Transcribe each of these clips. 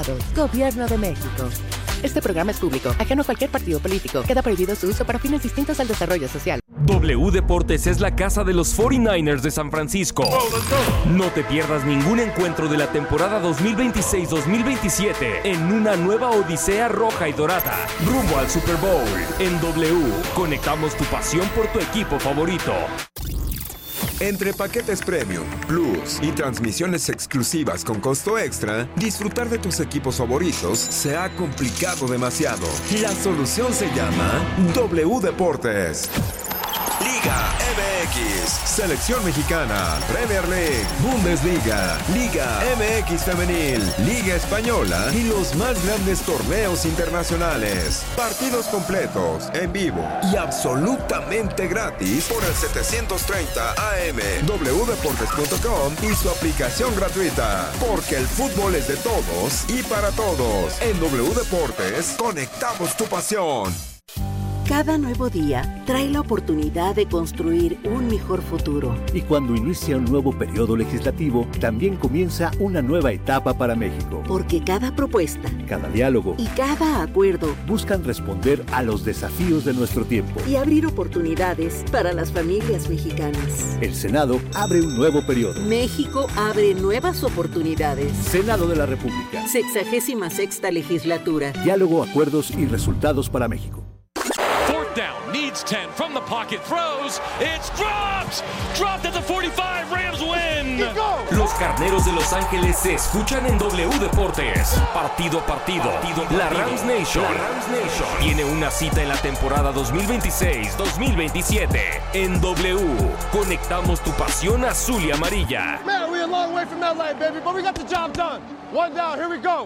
Gobierno de México. Este programa es público, ajeno a cualquier partido político. Queda prohibido su uso para fines distintos al desarrollo social. W Deportes es la casa de los 49ers de San Francisco. No te pierdas ningún encuentro de la temporada 2026-2027 en una nueva odisea roja y dorada, rumbo al Super Bowl. En W, conectamos tu pasión por tu equipo favorito. Entre paquetes Premium, Plus y transmisiones exclusivas con costo extra, disfrutar de tus equipos favoritos se ha complicado demasiado. La solución se llama W Deportes. Liga MX, Selección Mexicana, Premier League, Bundesliga, Liga MX Femenil, Liga Española y los más grandes torneos internacionales. Partidos completos, en vivo y absolutamente gratis por el 730 AM, wdeportes.com y su aplicación gratuita. Porque el fútbol es de todos y para todos. En W Deportes, conectamos tu pasión. Cada nuevo día trae la oportunidad de construir un mejor futuro. Y cuando inicia un nuevo periodo legislativo, también comienza una nueva etapa para México. Porque cada propuesta, cada diálogo y cada acuerdo buscan responder a los desafíos de nuestro tiempo y abrir oportunidades para las familias mexicanas. El Senado abre un nuevo periodo. México abre nuevas oportunidades. Senado de la República. 66ª legislatura. Diálogo, acuerdos y resultados para México. Down, needs 10 from the pocket, throws, it's dropped at the 45, Rams win. Los Carneros de Los Ángeles se escuchan en W Deportes. Partido a partido. La Rams Nation tiene una cita en la temporada 2026-2027. En W, conectamos tu pasión azul y amarilla. Man, we're a long way from LA, baby, but we got the job done. One down, here we go.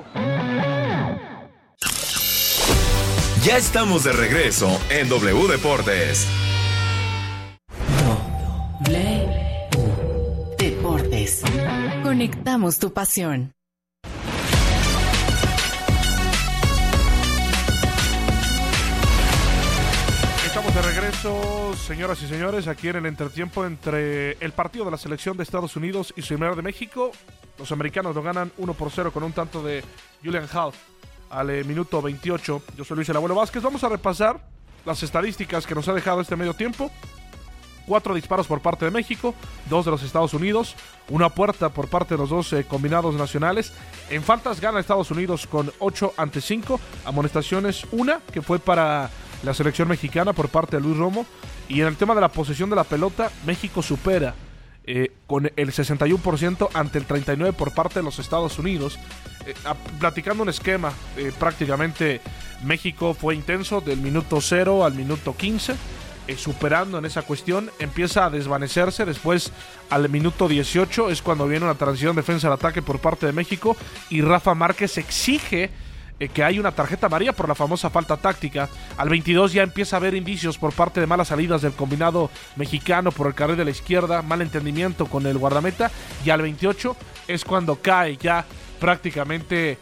Ya estamos de regreso en W Deportes. W Deportes. Conectamos tu pasión. Estamos de regreso, señoras y señores, aquí en el entretiempo entre el partido de la selección de Estados Unidos y su primera de México. Los americanos lo ganan 1-0 con un tanto de Julian Hall al minuto 28. Yo soy Luis el Abuelo Vázquez. Vamos a repasar las estadísticas que nos ha dejado este medio tiempo. 4 disparos por parte de México, 2 de los Estados Unidos, una puerta por parte de los dos combinados nacionales. En faltas gana Estados Unidos con 8-5. Amonestaciones, una que fue para la selección mexicana por parte de Luis Romo. Y en el tema de la posesión de la pelota, México supera con el 61% ante el 39% por parte de los Estados Unidos. Platicando un esquema, prácticamente México fue intenso del minuto 0 al minuto 15, superando en esa cuestión, empieza a desvanecerse. Después al minuto 18 es cuando viene una transición defensa al ataque por parte de México y Rafa Márquez exige que hay una tarjeta amarilla por la famosa falta táctica. Al 22 ya empieza a haber indicios por parte de malas salidas del combinado mexicano por el carril de la izquierda, mal entendimiento con el guardameta, y al 28 es cuando cae ya prácticamente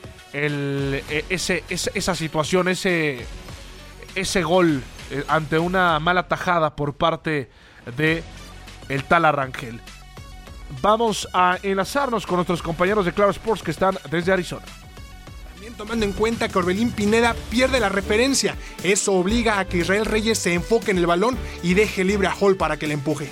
esa situación, ese gol ante una mala tajada por parte de el Tala Rangel. Vamos a enlazarnos con nuestros compañeros de Claro Sports que están desde Arizona. Tomando en cuenta que Orbelín Pineda pierde la referencia, eso obliga a que Israel Reyes se enfoque en el balón y deje libre a Hall para que le empuje.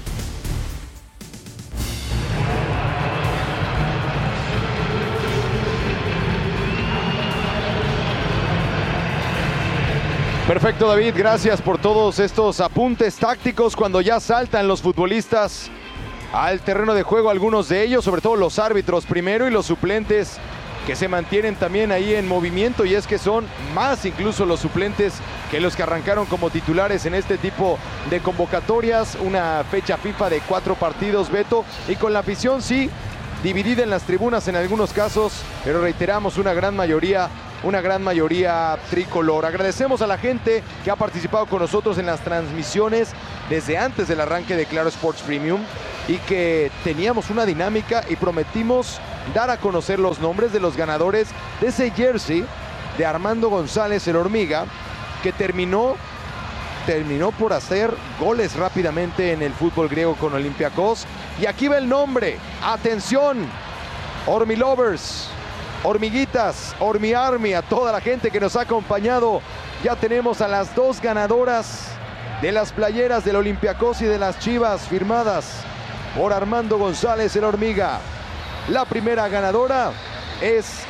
Perfecto, David, gracias por todos estos apuntes tácticos cuando ya saltan los futbolistas al terreno de juego, algunos de ellos, sobre todo los árbitros primero y los suplentes que se mantienen también ahí en movimiento, y es que son más incluso los suplentes que los que arrancaron como titulares en este tipo de convocatorias. Una fecha FIFA de 4 partidos, Beto, y con la afición sí dividida en las tribunas en algunos casos, pero reiteramos una gran mayoría tricolor. Agradecemos a la gente que ha participado con nosotros en las transmisiones desde antes del arranque de Claro Sports Premium, y que teníamos una dinámica y prometimos dar a conocer los nombres de los ganadores de ese jersey de Armando González, el Hormiga, que terminó por hacer goles rápidamente en el fútbol griego con Olympiacos. Y aquí va el nombre, atención, Hormilovers, hormiguitas, Hormiarmy, a toda la gente que nos ha acompañado. Ya tenemos a las 2 ganadoras de las playeras del Olympiacos y de las Chivas, firmadas por Armando González, el Hormiga. La primera ganadora es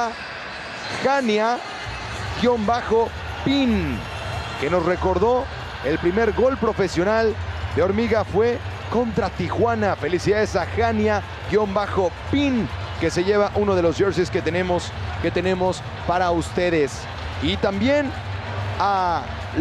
@Jania_Pin, que nos recordó el primer gol profesional de Hormiga fue contra Tijuana. Felicidades a Jania_Pin, que se lleva uno de los jerseys que tenemos para ustedes. Y también a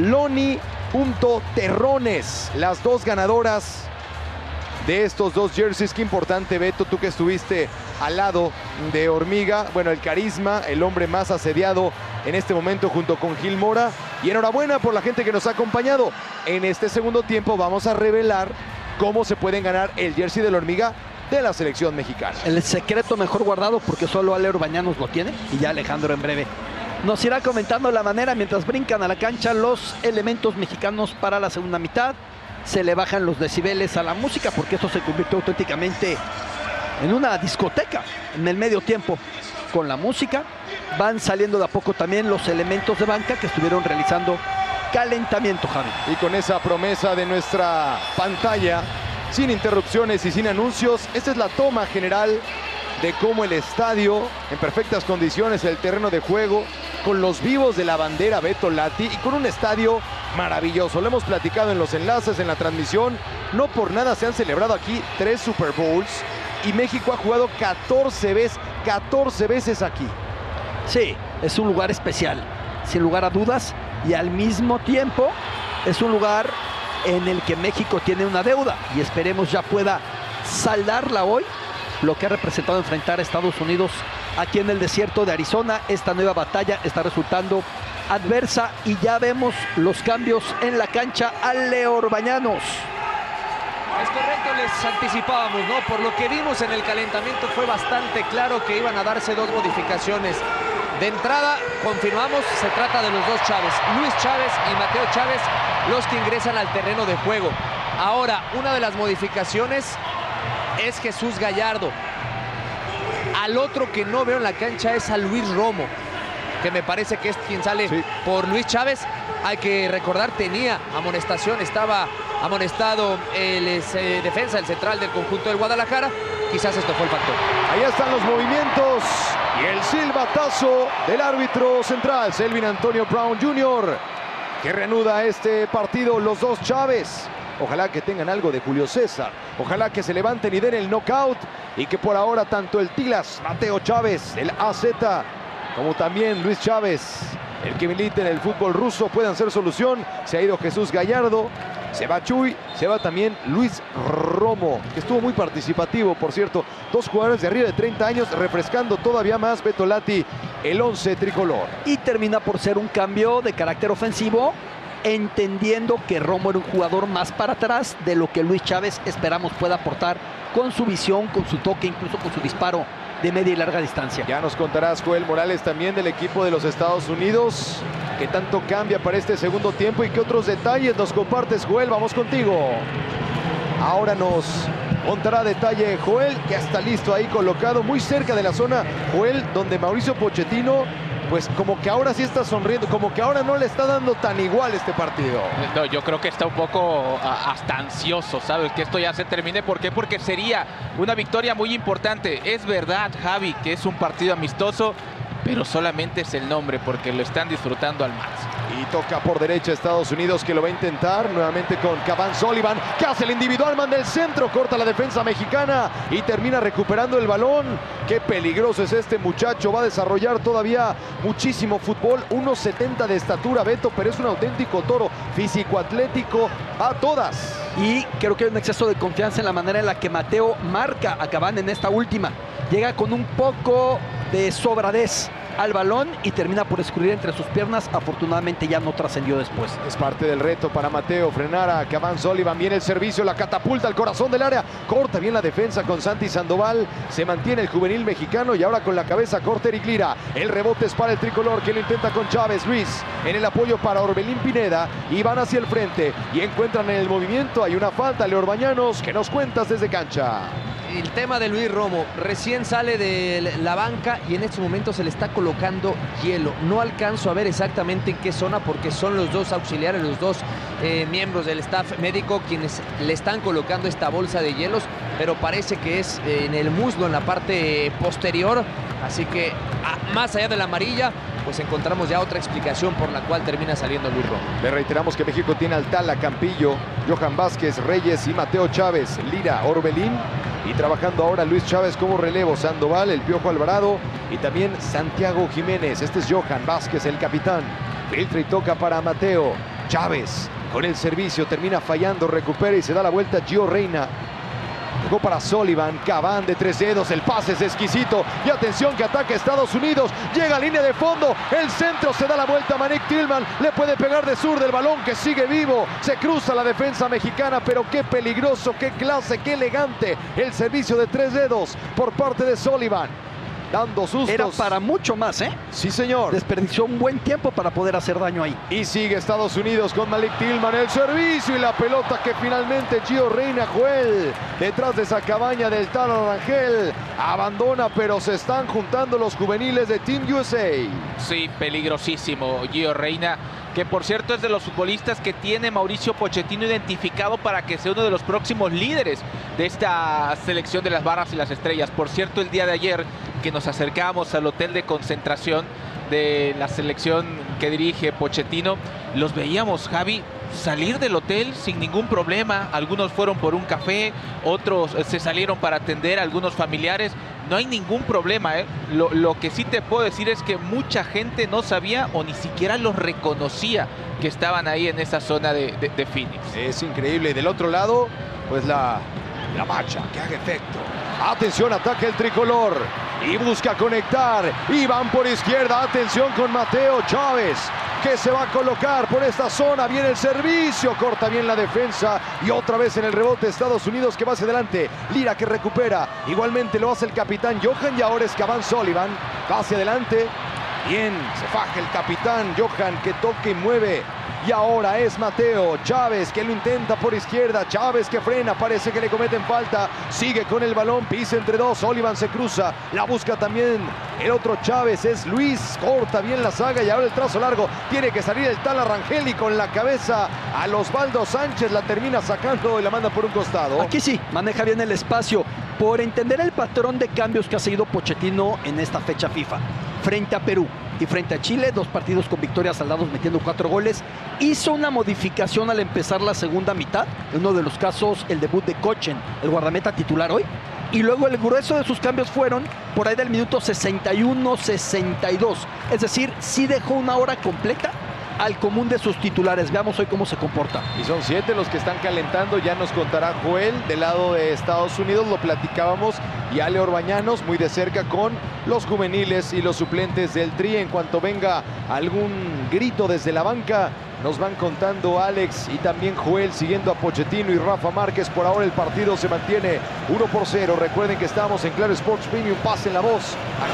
Loni.Terrones, las 2 ganadoras de estos 2 jerseys. Qué importante, Beto, tú que estuviste al lado de Hormiga. Bueno, el carisma, el hombre más asediado en este momento junto con Gil Mora. Y enhorabuena por la gente que nos ha acompañado. En este segundo tiempo vamos a revelar cómo se pueden ganar el jersey del Hormiga de la selección mexicana. El secreto mejor guardado, porque solo Ale Orbañanos lo tiene, y ya Alejandro en breve nos irá comentando la manera mientras brincan a la cancha los elementos mexicanos para la segunda mitad. Se le bajan los decibeles a la música porque esto se convirtió auténticamente en una discoteca en el medio tiempo. Con la música van saliendo de a poco también los elementos de banca que estuvieron realizando calentamiento, Javi. Y con esa promesa de nuestra pantalla, sin interrupciones y sin anuncios, esta es la toma general de cómo el estadio, en perfectas condiciones, el terreno de juego, con los vivos de la bandera Beto Lati y con un estadio maravilloso. Lo hemos platicado en los enlaces, en la transmisión. No por nada se han celebrado aquí 3 Super Bowls y México ha jugado 14 veces aquí. Sí, es un lugar especial, sin lugar a dudas, y al mismo tiempo es un lugar en el que México tiene una deuda y esperemos ya pueda saldarla hoy. Lo que ha representado enfrentar a Estados Unidos aquí en el desierto de Arizona. Esta nueva batalla está resultando adversa y ya vemos los cambios en la cancha. Ale Orbañanos. Es correcto, les anticipábamos, ¿no? Por lo que vimos en el calentamiento fue bastante claro que iban a darse 2 modificaciones. De entrada, confirmamos, se trata de los 2 Chávez, Luis Chávez y Mateo Chávez, los que ingresan al terreno de juego. Ahora, una de las modificaciones es Jesús Gallardo. Al otro que no veo en la cancha es a Luis Romo, que me parece que es quien sale por Luis Chávez. Hay que recordar, tenía amonestación, estaba amonestado el defensa, el central del conjunto del Guadalajara. Quizás esto fue el factor. Ahí están los movimientos y el silbatazo del árbitro central, Selvin Antonio Brown Jr., que reanuda este partido. Los 2 Chávez, ojalá que tengan algo de Julio César, ojalá que se levanten y den el knockout y que por ahora tanto el Tilas, Mateo Chávez, el AZ, como también Luis Chávez, el que milita en el fútbol ruso, puedan ser solución. Se ha ido Jesús Gallardo, se va Chuy, se va también Luis Romo, que estuvo muy participativo, por cierto. 2 jugadores de arriba de 30 años, refrescando todavía más, Beto Lati, el 11 tricolor. Y termina por ser un cambio de carácter ofensivo, entendiendo que Romo era un jugador más para atrás de lo que Luis Chávez esperamos pueda aportar con su visión, con su toque, incluso con su disparo de media y larga distancia. Ya nos contarás, Joel Morales, también del equipo de los Estados Unidos, qué tanto cambia para este segundo tiempo y qué otros detalles nos compartes, Joel. Vamos contigo. Ahora nos contará detalle Joel, que está listo ahí colocado muy cerca de la zona, Joel, donde Mauricio Pochettino, pues como que ahora sí está sonriendo, como que ahora no le está dando tan igual este partido. No, yo creo que está un poco hasta ansioso, ¿sabes? Que esto ya se termine. ¿Por qué? Porque sería una victoria muy importante. Es verdad, Javi, que es un partido amistoso, pero solamente es el nombre, porque lo están disfrutando al máximo. Y toca por derecha Estados Unidos, que lo va a intentar nuevamente con Caván Sullivan, que hace el individual, manda el centro, corta la defensa mexicana y termina recuperando el balón. Qué peligroso es este muchacho, va a desarrollar todavía muchísimo fútbol. 1.70 de estatura, Beto, pero es un auténtico toro, físico, atlético, a todas. Y creo que hay un exceso de confianza en la manera en la que Mateo marca a Caván en esta última. Llega con un poco de sobradez al balón y termina por escurrir entre sus piernas. Afortunadamente ya no trascendió después. Es parte del reto para Mateo, frenar a Caván Sullivan. Viene el servicio, la catapulta al corazón del área, corta bien la defensa con Santi Sandoval. Se mantiene el juvenil mexicano y ahora con la cabeza corta Eric Lira. El rebote es para el tricolor, que lo intenta con Chávez. Luis en el apoyo para Orbelín Pineda y van hacia el frente y encuentran en el movimiento. Hay una falta, Leo Orbañanos. ¿Qué nos cuentas desde cancha? el tema de Luis Romo. Recién sale de la banca y en este momento se le está colocando hielo. No alcanzo a ver exactamente en qué zona porque son los dos auxiliares, los dos miembros del staff médico quienes le están colocando esta bolsa de hielos, pero parece que es en el muslo, en la parte posterior. Así que más allá de la amarilla, pues encontramos ya otra explicación por la cual termina saliendo Luis Romo. Le reiteramos que México tiene al Tala, Campillo, Johan Vázquez, Reyes y Mateo Chávez, Lira, Orbelín. Y trabajando ahora Luis Chávez como relevo, Sandoval, el Piojo Alvarado y también Santiago Jiménez. Este es Johan Vázquez, el capitán. Filtra y toca para Mateo Chávez. Con el servicio termina fallando, recupera y se da la vuelta Gio Reyna. Tocó para Sullivan, Caván de 3 dedos, el pase es exquisito y atención que ataca Estados Unidos, llega a línea de fondo, el centro se da la vuelta, Manick Tillman le puede pegar de zurda, el balón que sigue vivo, se cruza la defensa mexicana, pero qué peligroso, qué clase, qué elegante el servicio de 3 dedos por parte de Sullivan. Dando sustos. Era para mucho más, ¿eh? Sí, señor. Desperdició un buen tiempo para poder hacer daño ahí. Y sigue Estados Unidos con Manick Tillman, el servicio y la pelota que finalmente Gio Reyna, Joel, detrás de esa cabaña del Tala Rangel, abandona, pero se están juntando los juveniles de Team USA. Sí, peligrosísimo Gio Reyna, que por cierto es de los futbolistas que tiene Mauricio Pochettino identificado para que sea uno de los próximos líderes de esta selección de las barras y las estrellas. Por cierto, el día de ayer que nos acercábamos al hotel de concentración de la selección que dirige Pochettino, los veíamos, Javi, salir del hotel sin ningún problema. Algunos fueron por un café, otros se salieron para atender a algunos familiares. No hay ningún problema, ¿eh? Lo que sí te puedo decir es que mucha gente no sabía o ni siquiera los reconocía que estaban ahí en esa zona de Phoenix. Es increíble. Del otro lado, pues la marcha que haga efecto. Atención, ataca el tricolor y busca conectar. Y van por izquierda. Atención con Mateo Chávez, que se va a colocar por esta zona. Viene el servicio, corta bien la defensa y otra vez en el rebote Estados Unidos que va hacia adelante. Lira que recupera, igualmente lo hace el capitán Johan y ahora es Caván Sullivan, va hacia adelante. Bien, se faja el capitán Johan que toca y mueve. Y ahora es Mateo Chávez que lo intenta por izquierda. Chávez que frena, parece que le cometen falta. Sigue con el balón, pisa entre dos. Sullivan se cruza, la busca también el otro Chávez. Es Luis, corta bien la saga y ahora el trazo largo. Tiene que salir el Tala Rangel y con la cabeza a Osvaldo Sánchez la termina sacando y la manda por un costado. Aquí sí, maneja bien el espacio por entender el patrón de cambios que ha seguido Pochettino en esta fecha FIFA. Frente a Perú y frente a Chile, 2 partidos con victorias saldados metiendo 4 goles. Hizo una modificación al empezar la segunda mitad. En uno de los casos, el debut de Kochen, el guardameta titular hoy. Y luego el grueso de sus cambios fueron por ahí del minuto 61-62. Es decir, sí dejó una hora completa al común de sus titulares. Veamos hoy cómo se comporta. Y son 7 los que están calentando, ya nos contará Joel. Del lado de Estados Unidos lo platicábamos y Ale Orbañanos muy de cerca con los juveniles y los suplentes del Tri. En cuanto venga algún grito desde la banca, nos van contando Alex y también Joel, siguiendo a Pochettino y Rafa Márquez. Por ahora el partido se mantiene 1-0. Recuerden que estamos en Claro Sports Premium. Pasen la voz.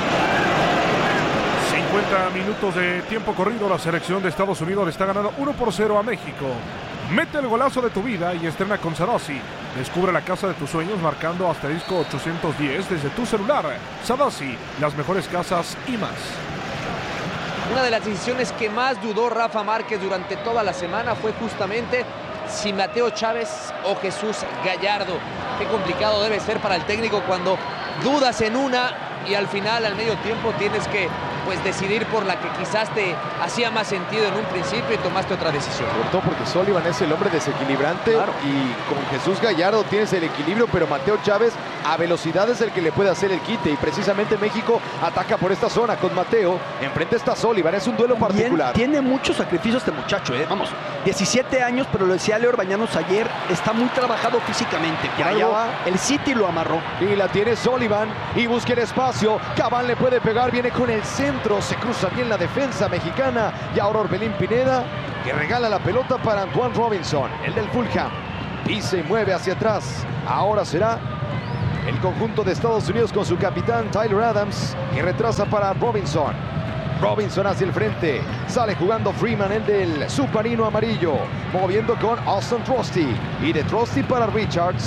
50 minutos de tiempo corrido. La selección de Estados Unidos le está ganando 1-0 a México. Mete el golazo de tu vida y estrena con Sadasi. Descubre la casa de tus sueños marcando asterisco 810 desde tu celular. Sadasi, las mejores casas y más. Una de las decisiones que más dudó Rafa Márquez durante toda la semana fue justamente si Mateo Chávez o Jesús Gallardo. Qué complicado debe ser para el técnico cuando dudas en una y al final, al medio tiempo, tienes que decidir por la que quizás te hacía más sentido en un principio y tomaste otra decisión. Sobre todo porque Sullivan es el hombre desequilibrante, claro, y con Jesús Gallardo tienes el equilibrio, pero Mateo Chávez a velocidad es el que le puede hacer el quite y precisamente México ataca por esta zona con Mateo. Enfrente está Sullivan, es un duelo particular. Tiene muchos sacrificios este muchacho, vamos, 17 años, pero lo decía Leo Orbañanos ayer, está muy trabajado físicamente. Por allá va, el City lo amarró. Y la tiene Sullivan y busca el espacio. Caván le puede pegar, viene con el centro, se cruza bien la defensa mexicana y ahora Orbelín Pineda que regala la pelota para Antoine Robinson, el del Fulham, y se mueve hacia atrás. Ahora será el conjunto de Estados Unidos con su capitán Tyler Adams que retrasa para Robinson. Robinson hacia el frente, sale jugando Freeman, el del submarino amarillo, moviendo con Austin Trusty y de Trusty para Richards.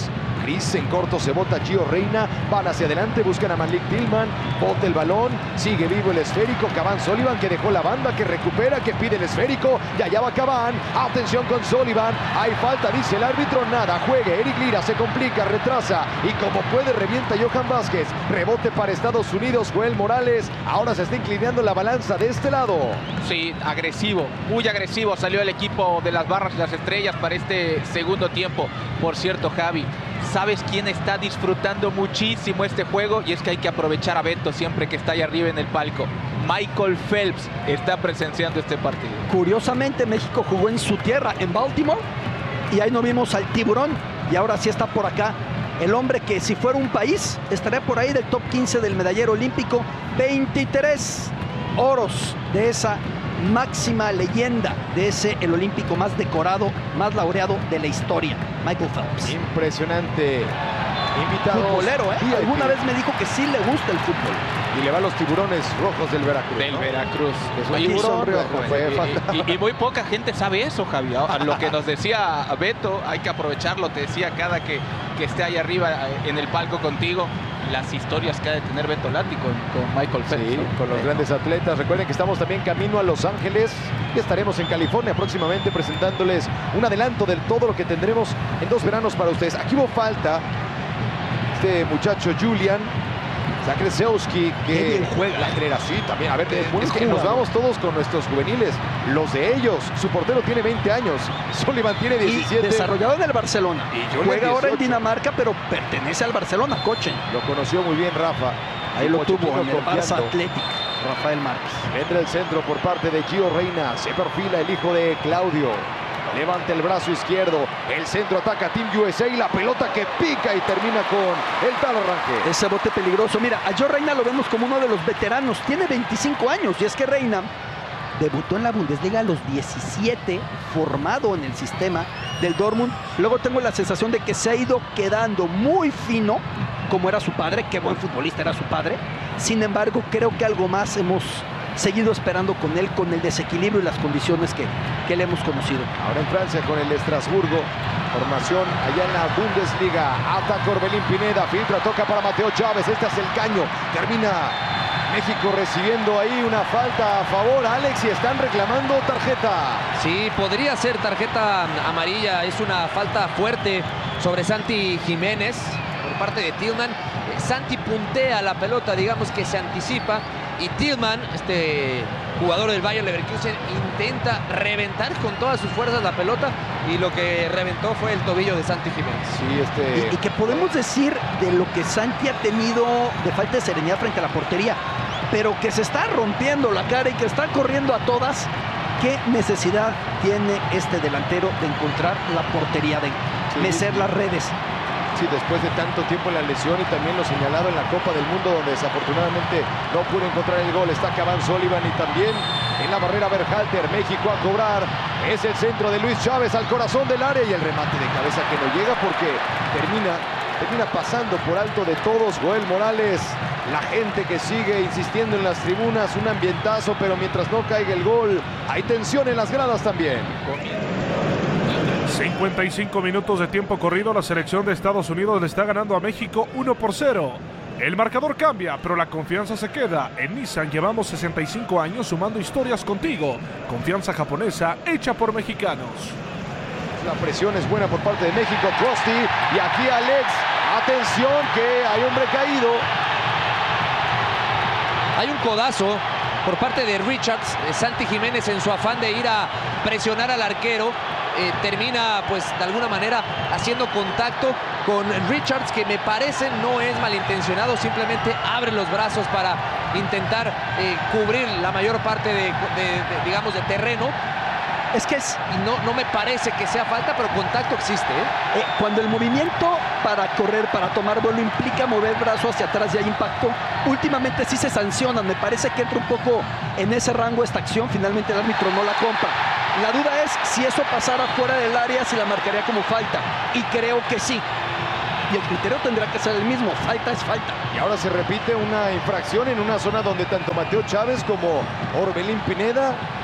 Brice en corto, se bota Gio Reyna, van hacia adelante, buscan a Malik Tillman, bota el balón, sigue vivo el esférico, Cavani Sullivan que dejó la banda, que recupera, que pide el esférico, y allá va Cavani, atención con Sullivan, hay falta, dice el árbitro, nada, juegue, Eric Lira se complica, retrasa, y como puede revienta Johan Vázquez, rebote para Estados Unidos, Joel Morales, ahora se está inclinando la balanza de este lado. Sí, agresivo, muy agresivo salió el equipo de las Barras y las Estrellas para este segundo tiempo. Por cierto, Javi, ¿sabes quién está disfrutando muchísimo este juego? Y es que hay que aprovechar a Beto siempre que está ahí arriba en el palco. Michael Phelps está presenciando este partido. Curiosamente, México jugó en su tierra, en Baltimore, y ahí no vimos al tiburón, y ahora sí está por acá. El hombre que si fuera un país estaría por ahí del top 15 del medallero olímpico. 23 oros de esa máxima leyenda, de ese el olímpico más decorado, más laureado de la historia, Michael Phelps. Impresionante. Invitado. Futbolero, ¿eh? Alguna vez me dijo que sí le gusta el fútbol. Y le va a los tiburones rojos del Veracruz. Del Veracruz. Es un tiburón rojo. Y muy poca gente sabe eso, Javi. A lo que nos decía Beto, hay que aprovecharlo. Te decía cada que esté ahí arriba en el palco contigo, las historias que ha de tener Beto Lati con Michael Phelps. Sí, con los grandes atletas. Recuerden que estamos también camino a Los Ángeles y estaremos en California próximamente presentándoles un adelanto de todo lo que tendremos en 2 veranos para ustedes. Aquí hubo falta. Este muchacho Julian Zakrzewski, que juega la generación también. A ver, es que nos vamos todos con nuestros juveniles, los de ellos. Su portero tiene 20 años, Sullivan tiene 17. Y desarrollado en el Barcelona. Y juega ahora en Dinamarca, pero pertenece al Barcelona, Cochen. Lo conoció muy bien Rafa. Ahí lo tuvo en el Barça Athletic, Rafael Márquez. Entra el centro por parte de Gio Reyna, se perfila el hijo de Claudio. Levanta el brazo izquierdo, el centro ataca Team USA y la pelota que pica y termina con el tal arranque. Ese bote peligroso. Mira, a Gio Reyna lo vemos como uno de los veteranos. Tiene 25 años y es que Reyna debutó en la Bundesliga a los 17, formado en el sistema del Dortmund. Luego tengo la sensación de que se ha ido quedando muy fino, como era su padre. Qué buen futbolista era su padre. Sin embargo, creo que algo más hemos seguido esperando con él, con el desequilibrio y las condiciones que le hemos conocido. Ahora en Francia con el Estrasburgo, formación allá en la Bundesliga, ataca Orbelín Pineda, filtra, toca para Mateo Chávez, este es el caño, termina México recibiendo ahí una falta a favor, Alex, y están reclamando tarjeta. Sí, podría ser tarjeta amarilla, es una falta fuerte sobre Santi Jiménez por parte de Tillman. Santi puntea la pelota, digamos que se anticipa, y Tillman, este jugador del Bayer Leverkusen, intenta reventar con todas sus fuerzas la pelota, y lo que reventó fue el tobillo de Santi Jiménez. Sí, y que podemos decir de lo que Santi ha tenido de falta de serenidad frente a la portería, pero que se está rompiendo la cara y que está corriendo a todas. ¿Qué necesidad tiene este delantero de encontrar la portería, de mecer las redes? Sí, después de tanto tiempo en la lesión y también lo señalado en la Copa del Mundo, donde desafortunadamente no pudo encontrar el gol. Está Cavani Sullivan y también en la barrera Berhalter. México a cobrar. Es el centro de Luis Chávez al corazón del área y el remate de cabeza que no llega porque termina pasando por alto de todos. Joel Morales, la gente que sigue insistiendo en las tribunas, un ambientazo, pero mientras no caiga el gol, hay tensión en las gradas también. 55 minutos de tiempo corrido, la selección de Estados Unidos le está ganando a México 1-0. El marcador cambia, pero la confianza se queda. En Nissan llevamos 65 años sumando historias contigo. Confianza japonesa hecha por mexicanos. La presión es buena por parte de México, Krusty, y aquí Alex, atención que hay hombre caído. Hay un codazo por parte de Richards. Santi Jiménez, en su afán de ir a presionar al arquero, termina pues de alguna manera haciendo contacto con Richards, que me parece no es malintencionado, simplemente abre los brazos para intentar cubrir la mayor parte digamos de terreno. Es que no me parece que sea falta, pero contacto existe, ¿eh? Cuando el movimiento para correr, para tomar vuelo, implica mover el brazo hacia atrás y hay impacto, últimamente sí se sancionan. Me parece que entra un poco en ese rango esta acción. Finalmente el árbitro no la compra. La duda es si eso pasara fuera del área, si la marcaría como falta. Y creo que sí. Y el criterio tendrá que ser el mismo. Falta es falta. Y ahora se repite una infracción en una zona donde tanto Mateo Chávez como Orbelín Pineda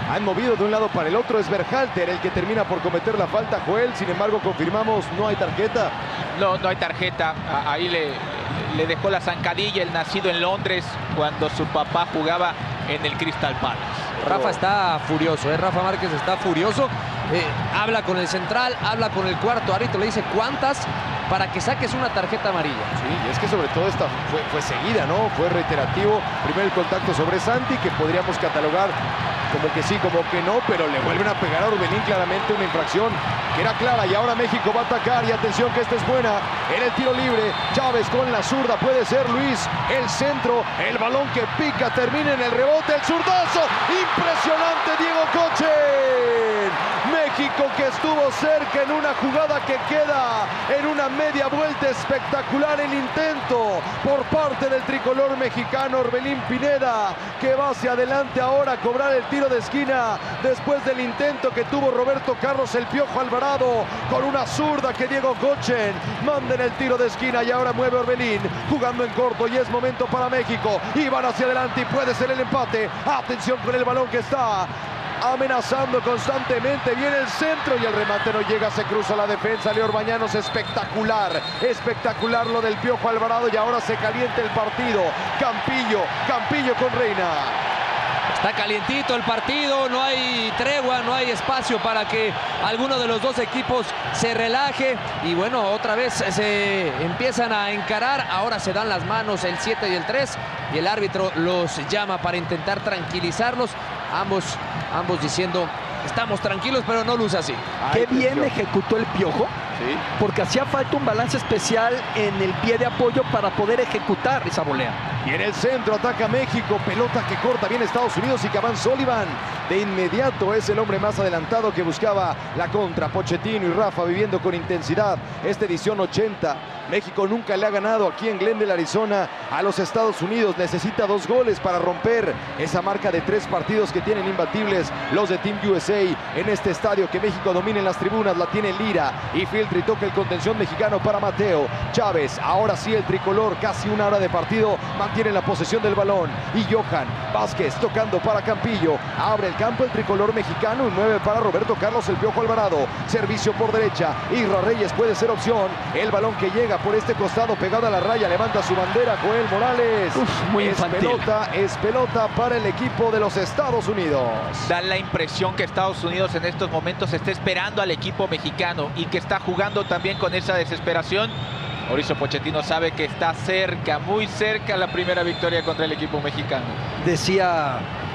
Han movido de un lado para el otro. Es Berhalter el que termina por cometer la falta. Joel, sin embargo, confirmamos, no hay tarjeta. No hay tarjeta. Ahí le dejó la zancadilla el nacido en Londres cuando su papá jugaba en el Crystal Palace. Rafa está furioso, Rafa Márquez está furioso. Habla con el central, habla con el cuarto árbitro, le dice ¿cuántas? Para que saques una tarjeta amarilla. Sí, y es que sobre todo esta fue seguida, ¿no? Fue reiterativo. Primero el contacto sobre Santi, que podríamos catalogar como que sí, como que no, pero le vuelven a pegar a Orbelín, claramente una infracción que era clara. Y ahora México va a atacar, y atención que esta es buena. En el tiro libre, Chávez con la zurda, puede ser Luis. El centro, el balón que pica, termina en el rebote, el zurdazo. Impresionante Diego Cochen. México que estuvo cerca en una jugada que queda en una media vuelta espectacular. El intento por parte del tricolor mexicano. Orbelín Pineda que va hacia adelante ahora a cobrar el tiro de esquina después del intento que tuvo Roberto Carlos el Piojo Alvarado con una zurda que Diego Cochen manda en el tiro de esquina. Y ahora mueve Orbelín jugando en corto y es momento para México. Y van hacia adelante y puede ser el empate. Atención con el balón que está amenazando constantemente. Viene el centro y el remate no llega, se cruza la defensa. Leo Orbañanos, espectacular lo del Piojo Alvarado. Y ahora se calienta el partido. Campillo con Reina. Está calientito el partido, no hay tregua, no hay espacio para que alguno de los dos equipos se relaje. Y bueno, otra vez se empiezan a encarar. Ahora se dan las manos el 7 y el 3. Y el árbitro los llama para intentar tranquilizarlos. Ambos diciendo, estamos tranquilos, pero no luce así. Qué bien ejecutó el Piojo. Sí. Porque hacía falta un balance especial en el pie de apoyo para poder ejecutar esa volea. Y en el centro ataca México, pelota que corta bien Estados Unidos y Caván Sullivan de inmediato es el hombre más adelantado que buscaba la contra. Pochettino y Rafa viviendo con intensidad esta edición 80. México nunca le ha ganado aquí en Glendale, Arizona, a los Estados Unidos. Necesita 2 goles para romper esa marca de 3 partidos que tienen imbatibles los de Team USA en este estadio. Que México domine en las tribunas, la tiene Lira y filtra y toca el contención mexicano para Mateo Chávez. Ahora sí el tricolor, casi una hora de partido, mantiene la posesión del balón. Y Johan Vázquez tocando para Campillo. Abre el campo el tricolor mexicano y 9 para Roberto Carlos el Piojo Alvarado. Servicio por derecha. Isra Reyes puede ser opción. El balón que llega por este costado pegado a la raya. Levanta su bandera Joel Morales. Muy infantil. Es pelota para el equipo de los Estados Unidos. Da la impresión que Estados Unidos en estos momentos está esperando al equipo mexicano y que está jugando también con esa desesperación. Mauricio Pochettino sabe que está cerca, muy cerca la primera victoria contra el equipo mexicano. Decía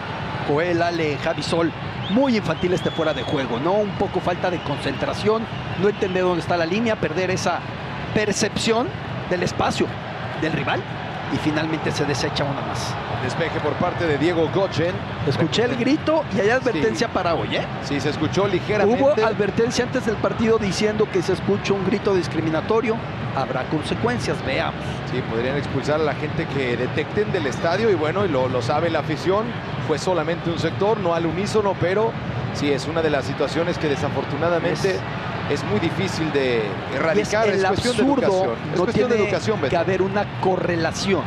Joel, Ale, Javi Sol, muy infantil este fuera de juego, ¿no? Un poco falta de concentración, no entender dónde está la línea, perder esa percepción del espacio del rival y finalmente se desecha una más. Despeje por parte de Diego Cochen. Escuché el grito y hay advertencia para hoy, ¿eh? Sí, se escuchó ligeramente. Hubo advertencia antes del partido diciendo que se escucha un grito discriminatorio. Habrá consecuencias, veamos. Sí, podrían expulsar a la gente que detecten del estadio y bueno, y lo sabe la afición. Fue solamente un sector, no al unísono, pero sí es una de las situaciones que desafortunadamente es muy difícil de erradicar. Es cuestión de educación. No cuestión de educación, que haber una correlación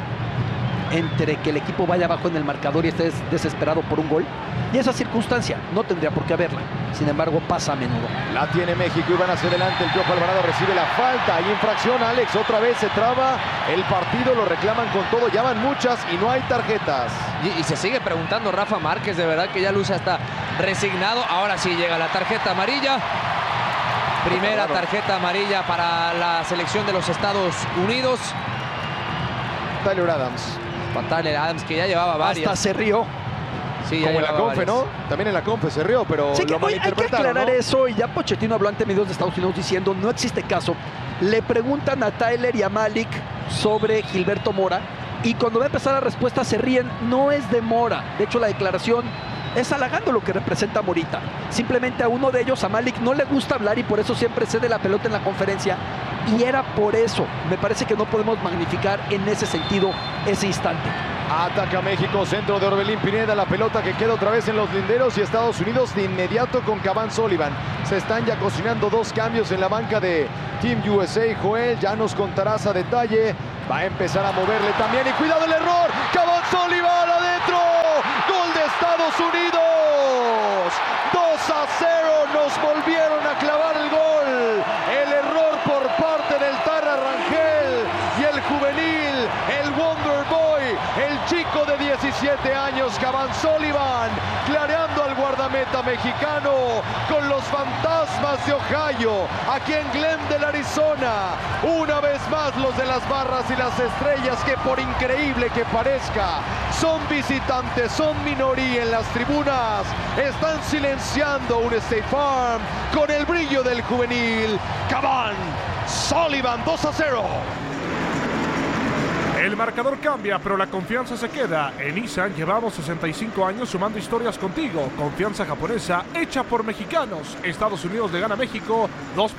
entre que el equipo vaya abajo en el marcador y esté desesperado por un gol. Y esa circunstancia no tendría por qué haberla. Sin embargo, pasa a menudo. La tiene México y van hacia adelante. El Piojo Alvarado recibe la falta. Hay infracción, Alex. Otra vez se traba el partido. Lo reclaman con todo. Ya van muchas y no hay tarjetas. Y se sigue preguntando Rafa Márquez. De verdad que ya luce hasta resignado. Ahora sí llega la tarjeta amarilla. Primera tarjeta amarilla para la selección de los Estados Unidos. Tyler Adams. Tyler Adams, que ya llevaba varias. Hasta se rió. Sí, como en la Confe, ¿no? También en la Confe se rió, pero sí, lo malinterpretaron. Hay que aclarar, ¿no? eso, y ya Pochettino habló ante medios de Estados Unidos diciendo no existe caso. Le preguntan a Tyler y a Malik sobre Gilberto Mora y cuando va a empezar la respuesta se ríen. No es de Mora. De hecho, la declaración es halagando lo que representa Morita. Simplemente a uno de ellos, a Malik, no le gusta hablar y por eso siempre cede la pelota en la conferencia. Y era por eso. Me parece que no podemos magnificar en ese sentido ese instante. Ataca México, centro de Orbelín Pineda, la pelota que queda otra vez en los linderos y Estados Unidos de inmediato con Caván Sullivan. Se están ya cocinando 2 cambios en la banca de Team USA. Joel, ya nos contarás a detalle. Va a empezar a moverle también y cuidado el error. Caván Sullivan adentro. Gol de Estados Unidos. 17 años, Cavan Sullivan, clareando al guardameta mexicano con los Fantasmas de Ohio, aquí en Glendale, Arizona. Una vez más los de las barras y las estrellas, que por increíble que parezca, son visitantes, son minoría en las tribunas, están silenciando un State Farm con el brillo del juvenil Cavan Sullivan. 2-0. El marcador cambia, pero la confianza se queda. En Nissan llevamos 65 años sumando historias contigo. Confianza japonesa hecha por mexicanos. Estados Unidos le gana a México 2-0.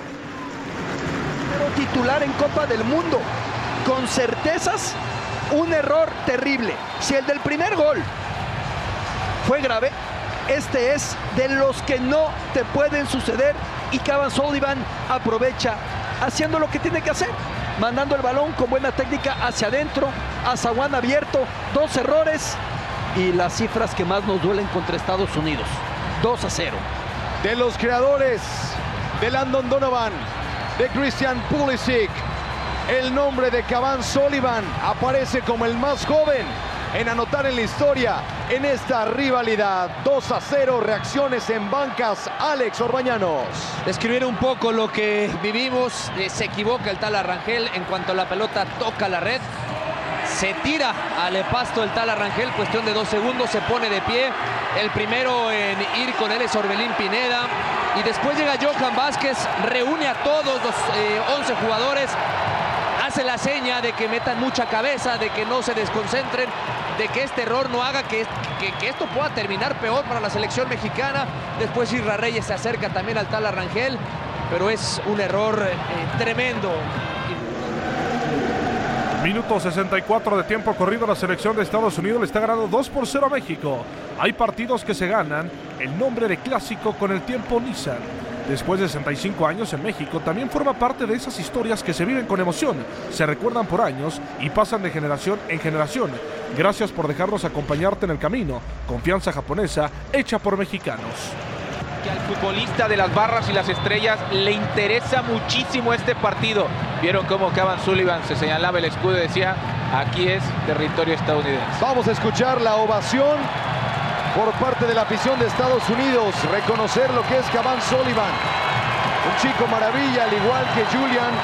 Pero titular en Copa del Mundo. Con certezas, un error terrible. Si el del primer gol fue grave, este es de los que no te pueden suceder. Y Cavan Sullivan aprovecha haciendo lo que tiene que hacer. Mandando el balón con buena técnica hacia adentro, a zaguán abierto, 2 errores y las cifras que más nos duelen contra Estados Unidos, 2-0. De los creadores de Landon Donovan, de Christian Pulisic, el nombre de Cavan Sullivan aparece como el más joven en anotar en la historia en esta rivalidad. 2-0, reacciones en bancas. Alex Orbañanos. Describir un poco lo que vivimos. Se equivoca el Tala Rangel en cuanto la pelota toca la red. Se tira al pasto el Tala Rangel, cuestión de 2 segundos, se pone de pie. El primero en ir con él es Orbelín Pineda. Y después llega Johan Vázquez, reúne a todos los 11 jugadores. Hace la seña de que metan mucha cabeza, de que no se desconcentren, de que este error no haga que esto pueda terminar peor para la selección mexicana. Después Isra Reyes se acerca también al Tala Rangel, pero es un error tremendo. Minuto 64 de tiempo corrido. La selección de Estados Unidos le está ganando 2-0 a México. Hay partidos que se ganan el nombre de clásico con el tiempo Nissan. Después de 65 años en México, también forma parte de esas historias que se viven con emoción, se recuerdan por años y pasan de generación en generación. Gracias por dejarnos acompañarte en el camino. Confianza japonesa hecha por mexicanos. Que al futbolista de las barras y las estrellas le interesa muchísimo este partido. Vieron cómo Cavan Sullivan se señalaba el escudo y decía: aquí es territorio estadounidense. Vamos a escuchar la ovación por parte de la afición de Estados Unidos, reconocer lo que es Cavan Sullivan, un chico maravilla, al igual que Julian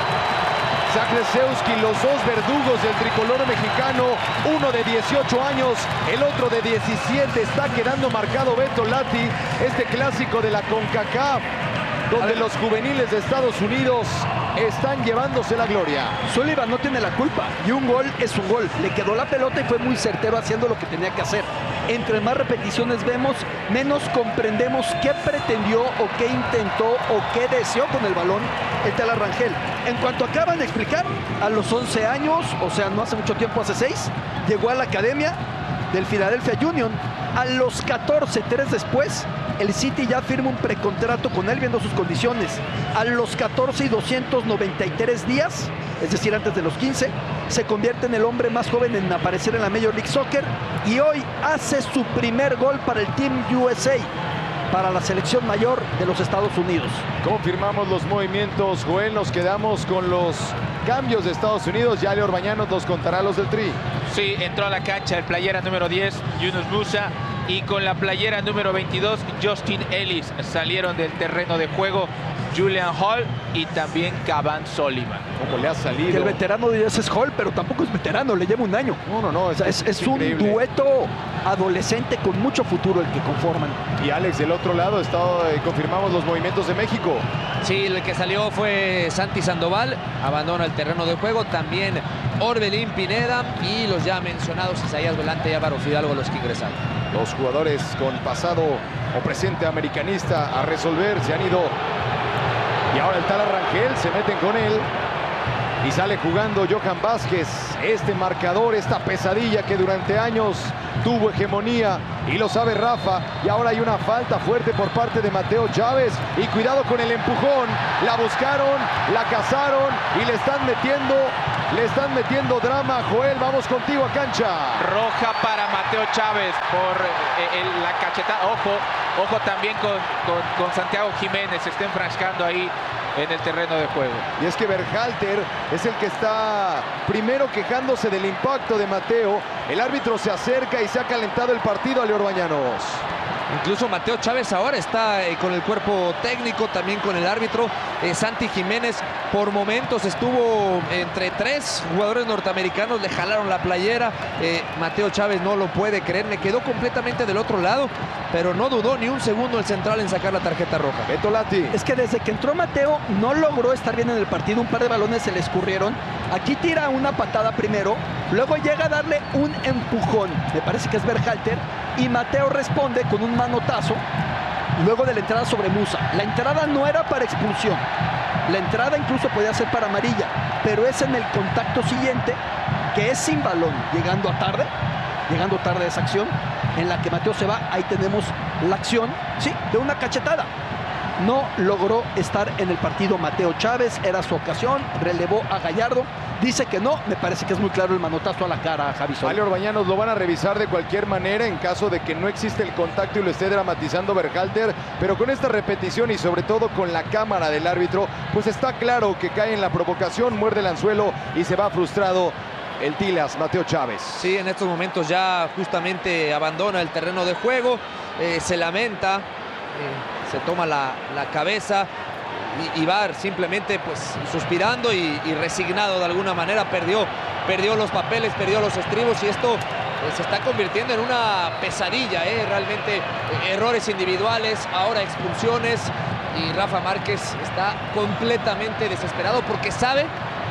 Zakrzewski, los dos verdugos del tricolor mexicano, uno de 18 años, el otro de 17, está quedando marcado Beto Lati, este clásico de la CONCACAF, donde los juveniles de Estados Unidos están llevándose la gloria. Sullivan no tiene la culpa y un gol es un gol. Le quedó la pelota y fue muy certero haciendo lo que tenía que hacer. Entre más repeticiones vemos, menos comprendemos qué pretendió o qué intentó o qué deseó con el balón el Tala Rangel. En cuanto acaban de explicar, a los 11 años, o sea, no hace mucho tiempo, hace 6, llegó a la academia del Philadelphia Union. A los 14, 3 después, el City ya firma un precontrato con él viendo sus condiciones. A los 14 y 293 días, es decir, antes de los 15, se convierte en el hombre más joven en aparecer en la Major League Soccer y hoy hace su primer gol para el Team USA, para la selección mayor de los Estados Unidos. Confirmamos los movimientos, Joel, nos quedamos con los cambios de Estados Unidos. Ya Ale Orbañanos nos contará los del Tri. Sí, entró a la cancha el playera número 10, Yunus Musa, y con la playera número 22, Justin Ellis. Salieron del terreno de juego Julian Hall y también Cavan Sullivan. ¿Cómo le ha salido? Que el veterano de ese es Hall, pero tampoco es veterano, le lleva un año. No, o sea, es un dueto adolescente con mucho futuro el que conforman. Y Alex, del otro lado, confirmamos los movimientos de México. Sí, el que salió fue Santi Sandoval, abandona el terreno de juego, también Orbelín Pineda y los ya mencionados Isaías Volante y Álvaro Fidalgo, los que ingresaron. Los jugadores con pasado o presente americanista a resolver se han ido. Y ahora el Tala Rangel, se meten con él y sale jugando Johan Vázquez. Este marcador, esta pesadilla que durante años tuvo hegemonía y lo sabe Rafa. Y ahora hay una falta fuerte por parte de Mateo Chávez. Y cuidado con el empujón. La buscaron, la cazaron y le están metiendo drama. Joel, vamos contigo a cancha. Roja para Mateo Chávez por la cachetada. Ojo también con Santiago Jiménez. Se está enfrascando ahí en el terreno de juego. Y es que Berhalter es el que está primero quejándose del impacto de Mateo. El árbitro se acerca y se ha calentado el partido a Leo Orbañanos. Incluso Mateo Chávez ahora está con el cuerpo técnico, también con el árbitro. Santi Jiménez por momentos estuvo entre 3 jugadores norteamericanos, le jalaron la playera. Mateo Chávez no lo puede creer, le quedó completamente del otro lado, pero no dudó ni un segundo el central en sacar la tarjeta roja. Beto Lati. Es que desde que entró Mateo no logró estar bien en el partido, un par de balones se le escurrieron. Aquí tira una patada primero, luego llega a darle un empujón, me parece que es Berhalter, y Mateo responde con un manotazo luego de la entrada sobre Musa. La entrada no era para expulsión, la entrada incluso podía ser para amarilla, pero es en el contacto siguiente, que es sin balón, llegando tarde esa acción en la que Mateo se va. Ahí tenemos la acción, sí, de una cachetada. No logró estar en el partido Mateo Chávez, era su ocasión, relevó a Gallardo. Dice que no, me parece que es muy claro el manotazo a la cara a Javi Sol. Ale Orbañanos lo van a revisar de cualquier manera en caso de que no existe el contacto y lo esté dramatizando Berhalter, pero con esta repetición y sobre todo con la cámara del árbitro, pues está claro que cae en la provocación, muerde el anzuelo y se va frustrado el Tilas, Mateo Chávez. Sí, en estos momentos ya justamente abandona el terreno de juego, se lamenta, se toma la cabeza y va simplemente pues suspirando y resignado de alguna manera. Perdió los papeles, perdió los estribos, y esto se está convirtiendo en una pesadilla, realmente errores individuales, ahora expulsiones, y Rafa Márquez está completamente desesperado porque sabe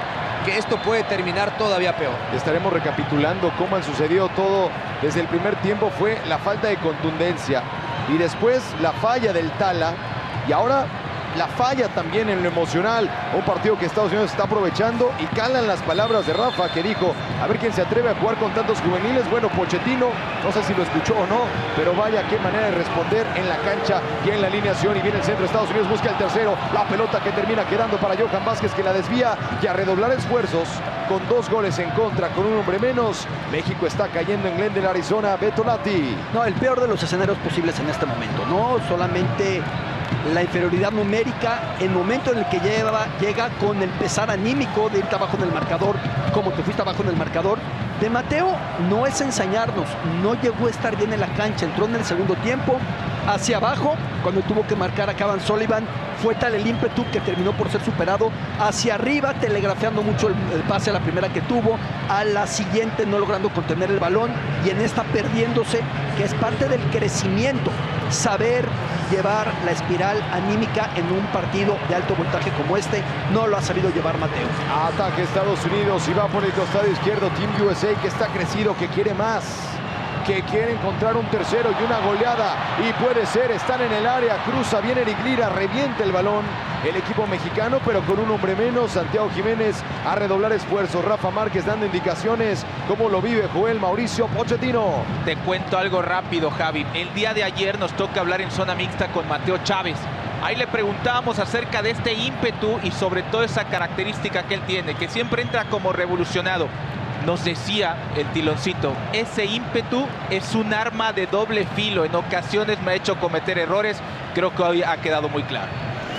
que esto puede terminar todavía peor. Estaremos recapitulando cómo han sucedido todo. Desde el primer tiempo fue la falta de contundencia y después la falla del Tala, y ahora la falla también en lo emocional. Un partido que Estados Unidos está aprovechando, y calan las palabras de Rafa, que dijo: a ver quién se atreve a jugar con tantos juveniles. Bueno, Pochettino, no sé si lo escuchó o no, pero vaya qué manera de responder en la cancha y en la alineación. Y viene el centro, Estados Unidos busca el tercero, la pelota que termina quedando para Johan Vázquez, que la desvía, y a redoblar esfuerzos con 2 goles en contra, con un hombre menos. México está cayendo en Glendale, Arizona. Beto Lati. No, el peor de los escenarios posibles en este momento, no solamente la inferioridad numérica, el momento en el que llega con el pesar anímico de irte abajo en el marcador, como te fuiste abajo en el marcador. De Mateo no es ensañarnos, no llegó a estar bien en la cancha, entró en el segundo tiempo hacia abajo, cuando tuvo que marcar a Cavan Sullivan, fue tal el ímpetu que terminó por ser superado. Hacia arriba, telegrafeando mucho el pase a la primera que tuvo, a la siguiente no logrando contener el balón, y en esta perdiéndose, que es parte del crecimiento, saber llevar la espiral anímica en un partido de alto voltaje como este. No lo ha sabido llevar Mateo. Ataque Estados Unidos y va por el costado izquierdo Team USA, que está crecido, que quiere más, que quiere encontrar un tercero y una goleada, y puede ser. Están en el área, cruza, viene Eric Lira, revienta el balón el equipo mexicano, pero con un hombre menos. Santiago Jiménez a redoblar esfuerzos, Rafa Márquez dando indicaciones. ¿Cómo lo vive Joel Mauricio Pochettino? Te cuento algo rápido, Javi. El día de ayer nos toca hablar en zona mixta con Mateo Chávez. Ahí le preguntábamos acerca de este ímpetu y sobre todo esa característica que él tiene, que siempre entra como revolucionado. Nos decía el Tiloncito, ese ímpetu es un arma de doble filo. En ocasiones me ha hecho cometer errores. Creo que hoy ha quedado muy claro.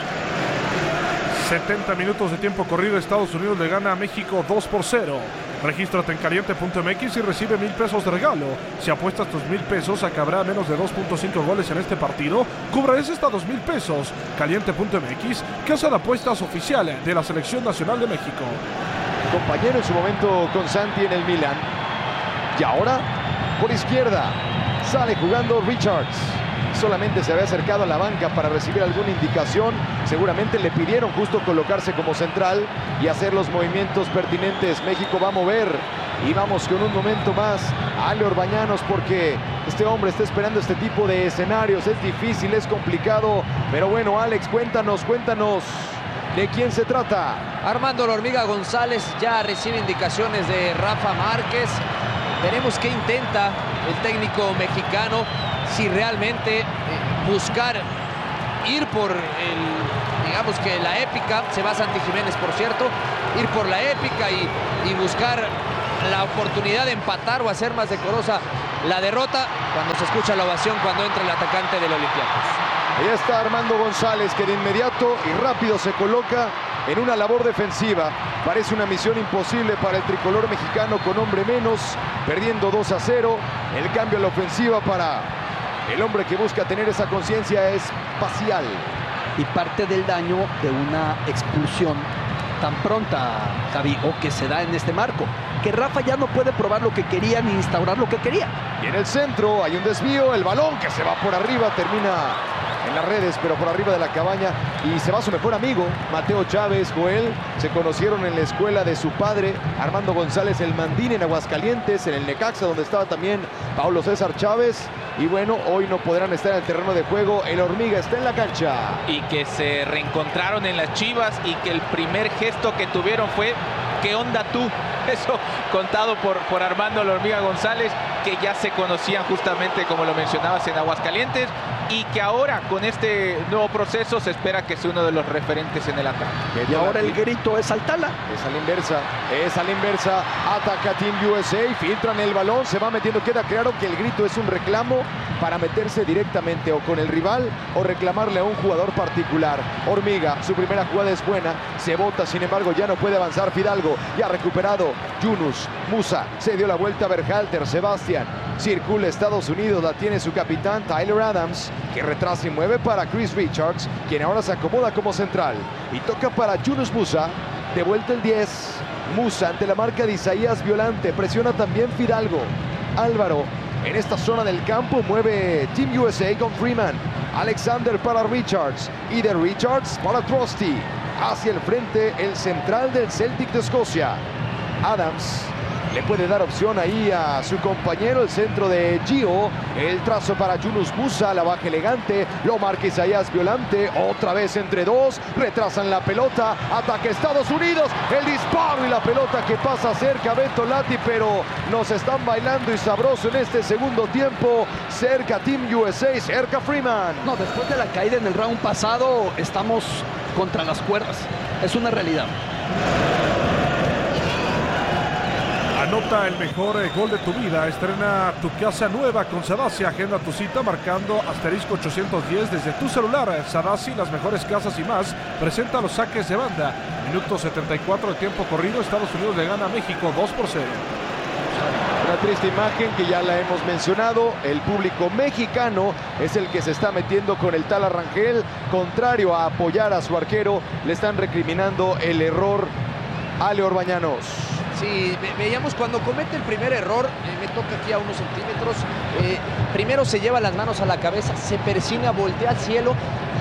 70 minutos de tiempo corrido. Estados Unidos le gana a México 2-0. Regístrate en caliente.mx y recibe 1,000 pesos de regalo. Si apuestas tus 1,000 pesos, acabará menos de 2.5 goles en este partido. Cubres hasta 2,000 pesos. Caliente.mx, casa de apuestas oficial de la Selección Nacional de México. Compañero en su momento con Santi en el Milan. Y ahora, por izquierda, sale jugando Richards. Solamente se había acercado a la banca para recibir alguna indicación. Seguramente le pidieron justo colocarse como central y hacer los movimientos pertinentes. México va a mover. Y vamos con un momento más a Ale Orbañanos, porque este hombre está esperando este tipo de escenarios. Es difícil, es complicado. Pero bueno, Alex, cuéntanos. ¿De quién se trata? Armando La Hormiga González ya recibe indicaciones de Rafa Márquez. Veremos qué intenta el técnico mexicano. Si realmente buscar ir por digamos que la épica, se va Santi Jiménez, por cierto, ir por la épica y buscar la oportunidad de empatar o hacer más decorosa la derrota, cuando se escucha la ovación cuando entra el atacante del Olympiacos. Ahí está Armando González, que de inmediato y rápido se coloca en una labor defensiva. Parece una misión imposible para el tricolor mexicano con hombre menos, perdiendo 2-0. El cambio a la ofensiva para el hombre que busca tener esa conciencia es Pacial. Y parte del daño de una expulsión tan pronta, Javi, o que se da en este marco, que Rafa ya no puede probar lo que quería ni instaurar lo que quería. Y en el centro hay un desvío, el balón que se va por arriba, termina en las redes, pero por arriba de la cabaña, y se va su mejor amigo, Mateo Chávez. Joel, se conocieron en la escuela de su padre, Armando González, el Mandín, en Aguascalientes, en el Necaxa, donde estaba también Paulo César Chávez. Y bueno, hoy no podrán estar en el terreno de juego. El Hormiga está en la cancha. Y que se reencontraron en las Chivas y que el primer gesto que tuvieron fue ¿qué onda tú? Eso contado por Armando el Hormiga González, que ya se conocían justamente, como lo mencionabas, en Aguascalientes, y que ahora con este nuevo proceso se espera que sea uno de los referentes en el ataque. Y ahora el grito es Altala. Es a la inversa, ataca Team USA, filtran el balón, se va metiendo. Queda claro que el grito es un reclamo para meterse directamente o con el rival o reclamarle a un jugador particular. Hormiga, su primera jugada es buena, se bota, sin embargo ya no puede avanzar Fidalgo. Ya ha recuperado Yunus Musa, se dio la vuelta a Berhalter, Sebastián. Circula Estados Unidos, la tiene su capitán Tyler Adams, que retrasa y mueve para Chris Richards, quien ahora se acomoda como central. Y toca para Yunus Musa, de vuelta el 10. Musa ante la marca de Isaías Violante, presiona también Fidalgo. Álvaro en esta zona del campo mueve Team USA con Freeman. Alexander para Richards y de Richards para Trusty. Hacia el frente el central del Celtic de Escocia. Adams le puede dar opción ahí a su compañero, el centro de Gio. El trazo para Yunus Musa, la baja elegante, lo marca Isaías Violante. Otra vez entre dos, retrasan la pelota, ataque Estados Unidos, el disparo y la pelota que pasa cerca Beto Lati, pero nos están bailando y sabroso en este segundo tiempo. Cerca Team USA, cerca Freeman. No, después de la caída en el round pasado, estamos contra las cuerdas. Es una realidad. Anota el mejor gol de tu vida. Estrena tu casa nueva con Sadasi. Agenda tu cita marcando *810 desde tu celular. Sadasi, las mejores casas y más. Presenta los saques de banda. Minuto 74 de tiempo corrido. Estados Unidos le gana a México 2-0. Una triste imagen que ya la hemos mencionado. El público mexicano es el que se está metiendo con el Tala Rangel. Contrario a apoyar a su arquero, le están recriminando el error a Ale Orbañanos. Sí, veíamos cuando comete el primer error, me toca aquí a unos centímetros, primero se lleva las manos a la cabeza, se persina, voltea al cielo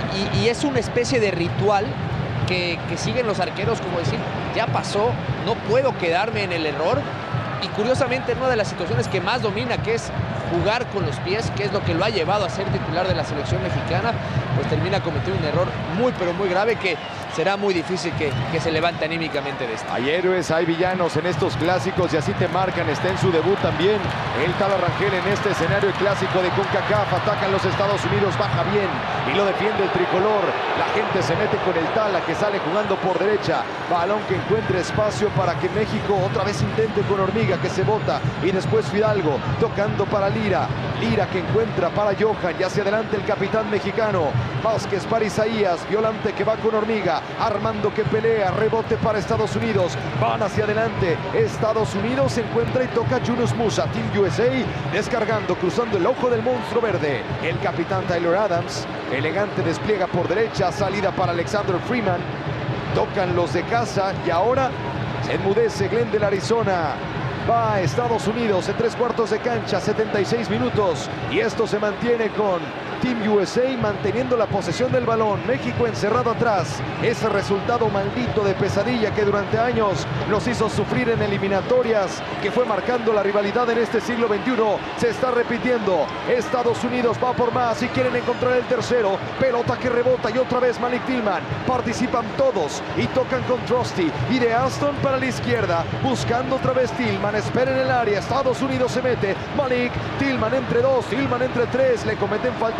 y es una especie de ritual que siguen los arqueros, como decir, ya pasó, no puedo quedarme en el error. Y curiosamente en una de las situaciones que más domina, que es jugar con los pies, que es lo que lo ha llevado a ser titular de la selección mexicana, pues termina cometiendo un error muy pero muy grave que será muy difícil que se levante anímicamente de esto. Hay héroes, hay villanos en estos clásicos y así te marcan. Está en su debut también el Tala Rangel en este escenario clásico de CONCACAF. Atacan los Estados Unidos, baja bien y lo defiende el tricolor. La gente se mete con el Tala, que sale jugando por derecha. Balón que encuentre espacio para que México otra vez intente con Hormiga, que se bota, y después Fidalgo tocando para Lira. Lira que encuentra para Johan y hacia adelante el capitán mexicano. Vázquez para Isaías, Violante que va con Hormiga. Armando que pelea, rebote para Estados Unidos. Van hacia adelante. Estados Unidos se encuentra y toca Yunus Musa. Team USA descargando, cruzando el ojo del monstruo verde. El capitán Tyler Adams, elegante, despliega por derecha. Salida para Alexander Freeman. Tocan los de casa y ahora se enmudece Glendale, Arizona. Va a Estados Unidos en 3/4 de cancha, 76 minutos. Y esto se mantiene con Team USA manteniendo la posesión del balón. México encerrado atrás. Ese resultado maldito de pesadilla que durante años nos hizo sufrir en eliminatorias, que fue marcando la rivalidad en este siglo XXI, se está repitiendo. Estados Unidos va por más y quieren encontrar el tercero. Pelota que rebota y otra vez Malik Tillman. Participan todos y tocan con Trusty. Y de Aston para la izquierda, buscando otra vez Tillman. Espera en el área. Estados Unidos se mete. Malik Tillman entre dos, Tillman entre tres. Le cometen falta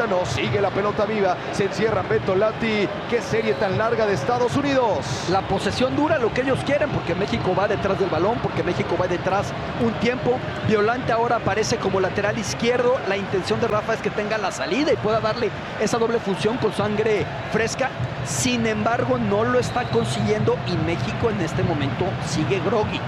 mano, sigue la pelota viva, se encierran Beto Lati. Qué serie tan larga de Estados Unidos. La posesión dura, lo que ellos quieren, porque México va detrás del balón, porque México va detrás un tiempo. Violante ahora aparece como lateral izquierdo. La intención de Rafa es que tenga la salida y pueda darle esa doble función con sangre fresca. Sin embargo, no lo está consiguiendo y México en este momento sigue groggy.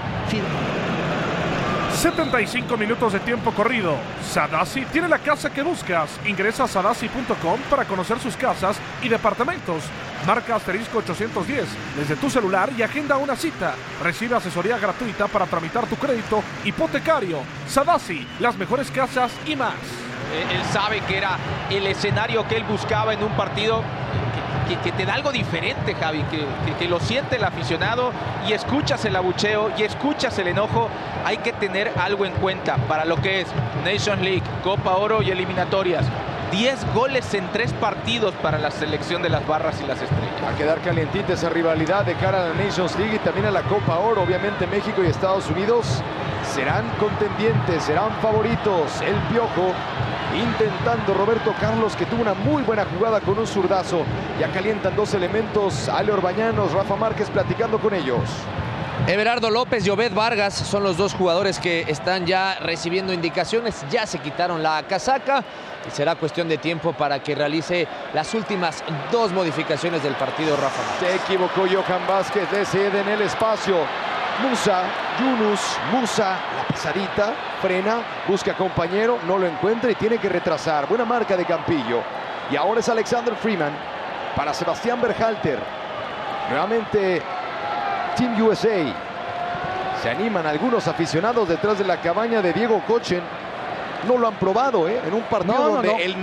75 minutos de tiempo corrido. Sadasi tiene la casa que buscas. Ingresa a sadasi.com para conocer sus casas y departamentos. Marca *810 desde tu celular y agenda una cita. Recibe asesoría gratuita para tramitar tu crédito hipotecario. Sadasi, las mejores casas y más. Él sabe que era el escenario que él buscaba en un partido que te da algo diferente, Javi, que lo siente el aficionado y escuchas el abucheo y escuchas el enojo. Hay que tener algo en cuenta para lo que es Nations League, Copa Oro y eliminatorias. 10 goles en 3 partidos para la selección de las barras y las estrellas. Va a quedar calientita esa rivalidad de cara a la Nations League y también a la Copa Oro. Obviamente México y Estados Unidos serán contendientes, serán favoritos. El Piojo intentando, Roberto Carlos, que tuvo una muy buena jugada con un zurdazo. Ya calientan dos elementos, Ale Orbañanos, Rafa Márquez platicando con ellos. Everardo López y Obed Vargas son los dos jugadores que están ya recibiendo indicaciones, ya se quitaron la casaca y será cuestión de tiempo para que realice las últimas 2 modificaciones del partido Rafa Márquez. Se equivocó Johan Vázquez, decide en el espacio. Musa, Yunus, Musa, la pasadita, frena, busca compañero, no lo encuentra y tiene que retrasar. Buena marca de Campillo. Y ahora es Alexander Freeman para Sebastián Berhalter. Nuevamente Team USA. Se animan algunos aficionados detrás de la cabaña de Diego Kochen. No lo han probado, en un partido donde el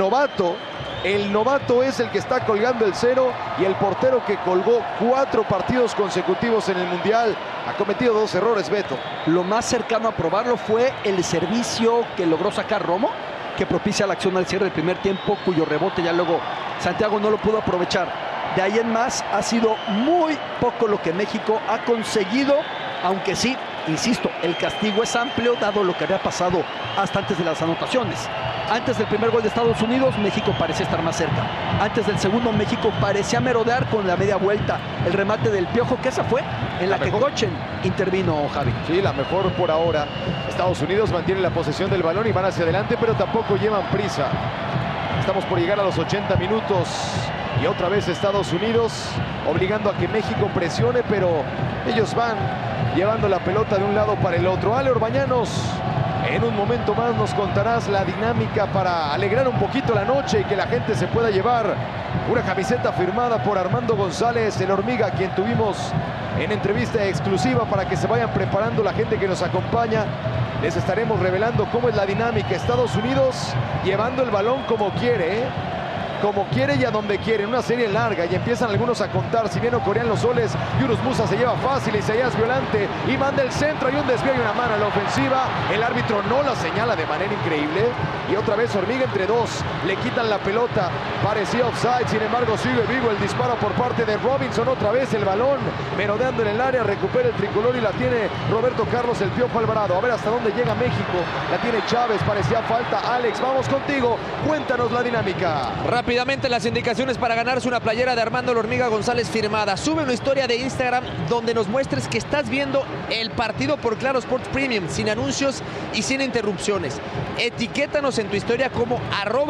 novato es el que está colgando el cero y el portero que colgó 4 partidos consecutivos en el Mundial ha cometido 2 errores, Beto. Lo más cercano a probarlo fue el servicio que logró sacar Romo, que propicia la acción al cierre del primer tiempo, cuyo rebote ya luego Santiago no lo pudo aprovechar. De ahí en más ha sido muy poco lo que México ha conseguido, aunque sí, insisto, el castigo es amplio dado lo que había pasado hasta antes de las anotaciones. Antes del primer gol de Estados Unidos, México parecía estar más cerca. Antes del segundo, México parecía merodear con la media vuelta. El remate del Piojo, que esa fue en la que Kochen intervino, Javi. Sí, la mejor por ahora. Estados Unidos mantiene la posesión del balón y van hacia adelante, pero tampoco llevan prisa. Estamos por llegar a los 80 minutos. Y otra vez Estados Unidos obligando a que México presione, pero ellos van llevando la pelota de un lado para el otro. Ale Orbañanos, en un momento más nos contarás la dinámica para alegrar un poquito la noche y que la gente se pueda llevar una camiseta firmada por Armando González, el Hormiga, quien tuvimos en entrevista exclusiva para que se vayan preparando la gente que nos acompaña. Les estaremos revelando cómo es la dinámica. Estados Unidos llevando el balón como quiere, como quiere y a donde quiere, en una serie larga, y empiezan algunos a contar. Si bien no corrían los soles, Yunus Musa se lleva fácil, Isaías Violante y manda el centro, hay un desvío y una mano a la ofensiva. El árbitro no la señala de manera increíble y otra vez Hormiga entre dos, le quitan la pelota, parecía offside, sin embargo sigue vivo el disparo por parte de Robinson. Otra vez el balón merodeando en el área, recupera el tricolor y la tiene Roberto Carlos el Piojo Alvarado. A ver hasta dónde llega México, la tiene Chávez, parecía falta. Alex, vamos contigo, cuéntanos la dinámica. Rápidamente las indicaciones para ganarse una playera de Armando la Hormiga González firmada. Sube una historia de Instagram donde nos muestres que estás viendo el partido por Claro Sports Premium, sin anuncios y sin interrupciones. Etiquétanos en tu historia como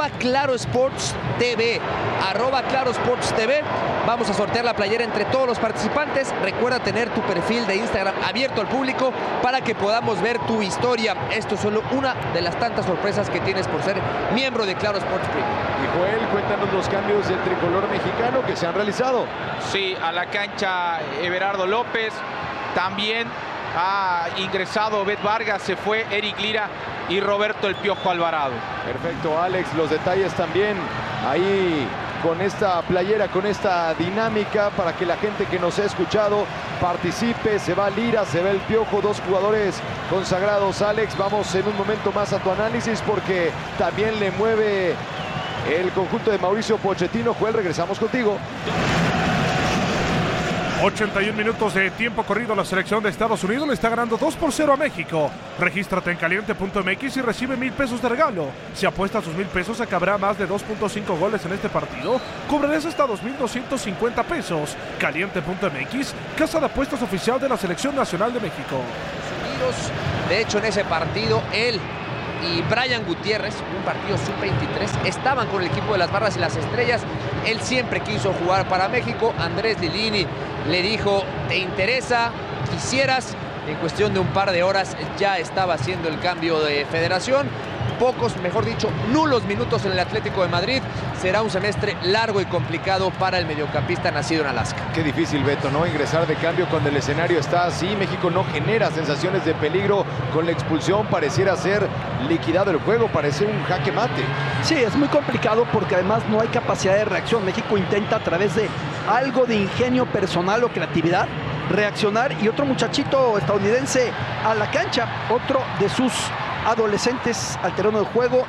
@ClaroSportsTV. @ClaroSportsTV. Vamos a sortear la playera entre todos los participantes. Recuerda tener tu perfil de Instagram abierto al público para que podamos ver tu historia. Esto es solo una de las tantas sorpresas que tienes por ser miembro de Claro Sports Premium. Y Joel, cuéntanos los cambios del tricolor mexicano que se han realizado. Sí, a la cancha Everardo López, también ha ingresado Obed Vargas, se fue Eric Lira y Roberto el Piojo Alvarado. Perfecto, Alex, los detalles también ahí con esta playera, con esta dinámica para que la gente que nos ha escuchado participe. Se va Lira, se va el Piojo, dos jugadores consagrados. Alex, vamos en un momento más a tu análisis porque también le mueve el conjunto de Mauricio Pochettino. Joel, regresamos contigo. 81 minutos de tiempo corrido. La selección de Estados Unidos le está ganando 2-0 a México. Regístrate en caliente.mx y recibe $1,000 de regalo. Si apuestas tus $1,000 acabará más de 2.5 goles en este partido, cobrarás hasta $2,250. Caliente.mx, casa de apuestas oficial de la Selección Nacional de México. De hecho, en ese partido, él y Brian Gutiérrez, un partido sub-23, estaban con el equipo de las Barras y las Estrellas. Él siempre quiso jugar para México. Andrés Lilini le dijo: ¿te interesa? ¿Quisieras? En cuestión de un par de horas ya estaba haciendo el cambio de federación. Pocos, mejor dicho, nulos minutos en el Atlético de Madrid. Será un semestre largo y complicado para el mediocampista nacido en Alaska. Qué difícil, Beto, ¿no? Ingresar de cambio cuando el escenario está así. México no genera sensaciones de peligro. Con la expulsión pareciera ser liquidado el juego, parece un jaque mate. Sí, es muy complicado porque además no hay capacidad de reacción. México intenta a través de algo de ingenio personal o creatividad reaccionar, y otro muchachito estadounidense a la cancha, otro de sus adolescentes al terreno de juego,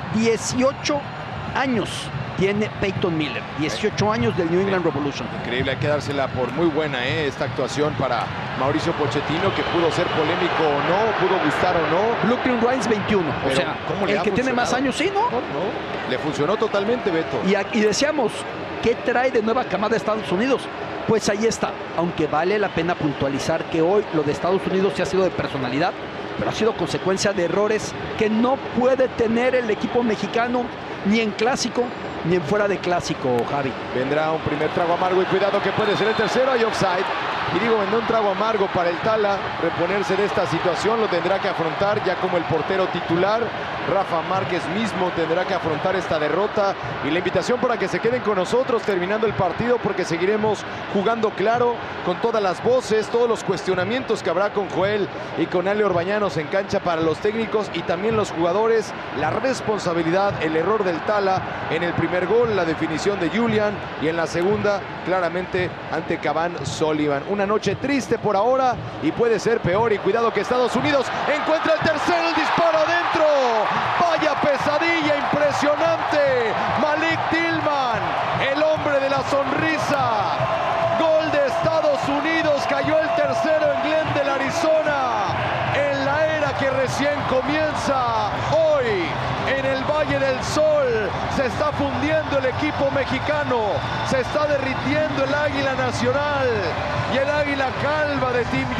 18 años tiene Peyton Miller, 18 años del New England Revolution. Increíble, hay que dársela por muy buena esta actuación para Mauricio Pochettino, que pudo ser polémico o no, pudo gustar o no. Brooklyn Rhymes 21, pero o sea, el que tiene más años, sí, ¿no? No, le funcionó totalmente, Beto. Y decíamos, ¿qué trae de nueva camada Estados Unidos? Pues ahí está, aunque vale la pena puntualizar que hoy lo de Estados Unidos sí ha sido de personalidad, pero ha sido consecuencia de errores que no puede tener el equipo mexicano ni en clásico ni en fuera de clásico, Javi. Vendrá un primer trago amargo y cuidado que puede ser el tercero, hay offside. Y digo, vendrá un trago amargo para el Tala, reponerse de esta situación, lo tendrá que afrontar ya como el portero titular. Rafa Márquez mismo tendrá que afrontar esta derrota, y la invitación para que se queden con nosotros terminando el partido, porque seguiremos jugando claro, con todas las voces, todos los cuestionamientos que habrá con Joel y con Ale Orbañanos en cancha para los técnicos y también los jugadores, la responsabilidad, el error del Tala en el primer gol, la definición de Julian, y en la segunda claramente ante Cavani Sullivan. Una noche triste por ahora y puede ser peor, y cuidado que Estados Unidos encuentra el tercero, el disparo adentro. Vaya pesadilla impresionante. Malik Tillman, el hombre de la sonrisa. Gol de Estados Unidos, cayó el tercero en Glendale, Arizona, en la era que recién comienza. Hoy en el Valle del Sol se está fundiendo el equipo mexicano, se está derritiendo el águila nacional, y el águila calva de Team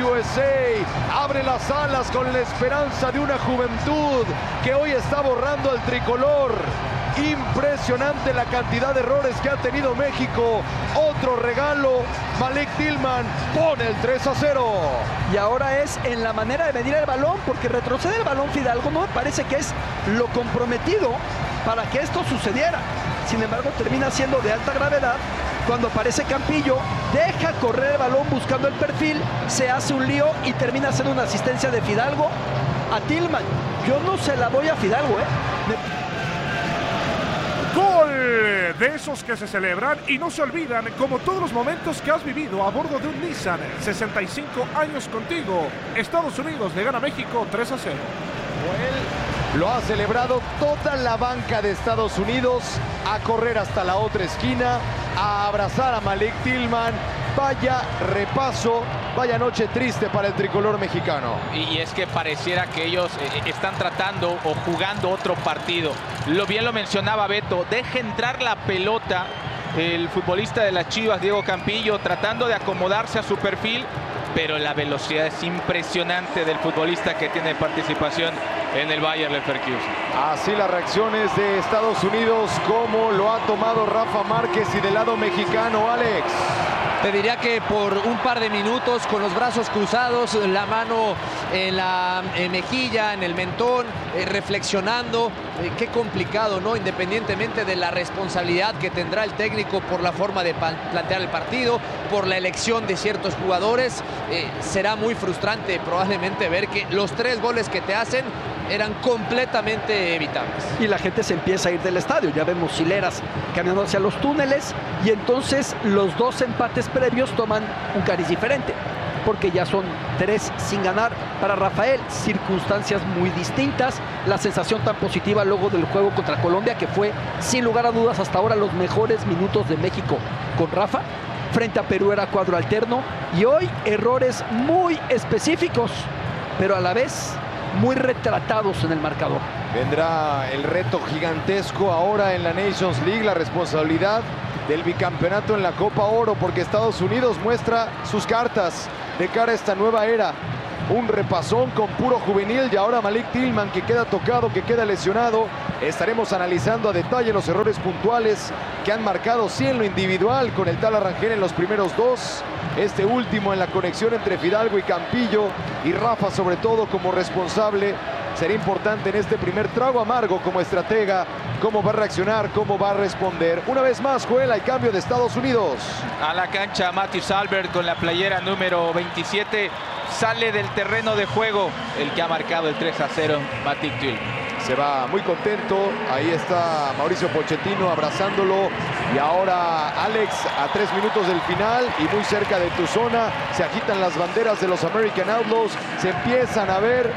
USA abre las alas con la esperanza de una juventud que hoy está borrando al tricolor. Impresionante la cantidad de errores que ha tenido México. Otro regalo, Malik Tillman pone el 3-0. Y ahora es en la manera de medir el balón, porque retrocede el balón Fidalgo, no me parece que es lo comprometido para que esto sucediera. Sin embargo, termina siendo de alta gravedad cuando aparece Campillo, deja correr el balón buscando el perfil, se hace un lío y termina siendo una asistencia de Fidalgo a Tillman. Yo no se la doy a Fidalgo, Gol de esos que se celebran y no se olvidan, como todos los momentos que has vivido a bordo de un Nissan. 65 años contigo. Estados Unidos le gana a México 3-0. Lo ha celebrado toda la banca de Estados Unidos, a correr hasta la otra esquina, a abrazar a Malik Tillman. Vaya repaso, vaya noche triste para el tricolor mexicano. Y es que pareciera que ellos están tratando o jugando otro partido. Bien lo mencionaba Beto, deja entrar la pelota el futbolista de las Chivas, Diego Campillo, tratando de acomodarse a su perfil, pero la velocidad es impresionante del futbolista que tiene participación en el Bayer Leverkusen. Así las reacciones de Estados Unidos, como lo ha tomado Rafa Márquez, y del lado mexicano, Alex. Te diría que por un par de minutos, con los brazos cruzados, la mano en la mejilla, en el mentón, reflexionando. Qué complicado, ¿no? Independientemente de la responsabilidad que tendrá el técnico por la forma de plantear el partido, por la elección de ciertos jugadores, será muy frustrante probablemente ver que los 3 goles que te hacen eran completamente evitables. Y la gente se empieza a ir del estadio. Ya vemos hileras caminando hacia los túneles, y entonces los 2 empates previos toman un cariz diferente, porque ya son 3 sin ganar para Rafael. Circunstancias muy distintas. La sensación tan positiva luego del juego contra Colombia, que fue sin lugar a dudas hasta ahora los mejores minutos de México con Rafa. frente a Perú era cuadro alterno, y hoy errores muy específicos, pero a la vez muy retratados en el marcador. Vendrá el reto gigantesco ahora en la Nations League, la responsabilidad del bicampeonato en la Copa Oro, porque Estados Unidos muestra sus cartas de cara a esta nueva era. Un repasón con puro juvenil y ahora Malik Tillman, que queda tocado, que queda lesionado. Estaremos analizando a detalle los errores puntuales que han marcado, sí, en lo individual con el Tala Rangel en los primeros dos. Este último en la conexión entre Fidalgo y Campillo, y Rafa sobre todo como responsable. Será importante en este primer trago amargo como estratega, cómo va a reaccionar, cómo va a responder. Una vez más, Joel, hay cambio de Estados Unidos. A la cancha Matthews Albert con la playera número 27. Sale del terreno de juego el que ha marcado el 3-0, Matic Tuil. Se va muy contento. Ahí está Mauricio Pochettino abrazándolo. Y ahora Alex, a 3 minutos del final y muy cerca de tu zona, se agitan las banderas de los American Outlaws. Se empiezan a ver